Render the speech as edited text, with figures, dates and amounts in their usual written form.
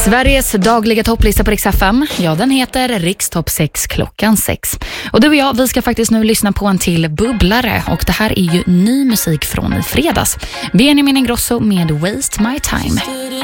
Sveriges dagliga topplista på Rix FM, ja den heter Rix Topp 6 klockan 6. Och du och jag, vi ska faktiskt nu lyssna på en till bubblare och det här är ju ny musik från i fredags. Benjamin Ingrosso med Waste My Time.